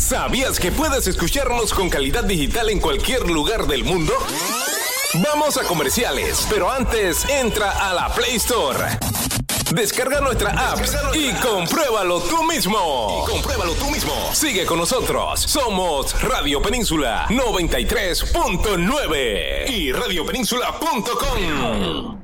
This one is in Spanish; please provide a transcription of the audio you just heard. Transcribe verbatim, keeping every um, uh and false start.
¿Sabías que puedes escucharnos con calidad digital en cualquier lugar del mundo? Vamos a comerciales, pero antes entra a la Play Store. Descarga nuestra app y compruébalo tú mismo. Y compruébalo tú mismo. Sigue con nosotros. Somos Radio Península noventa y tres punto nueve y radio península punto com.